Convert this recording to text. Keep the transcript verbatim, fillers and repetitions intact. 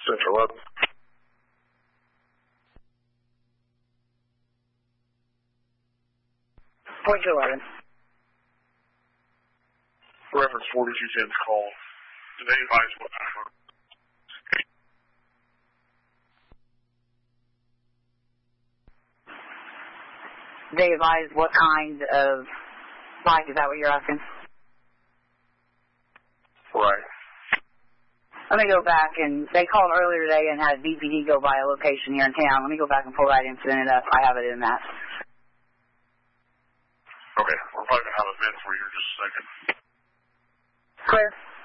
Central eleven. Point two eleven. Reference forty-two ten's call. Did they advise what happened? They advise what kind of bike, is that what you're asking? Right. Let me go back, and they called earlier today and had a D P D go by a location here in town. Let me go back and pull that incident up. I have it in that. Okay, we're probably going to have a bid for you in just a second. Clear.